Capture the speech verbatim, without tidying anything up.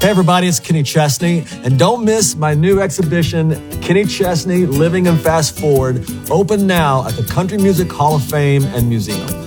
Hey everybody, it's Kenny Chesney, and don't miss my new exhibition, Kenny Chesney, Living and Fast Forward, open now at the Country Music Hall of Fame and Museum.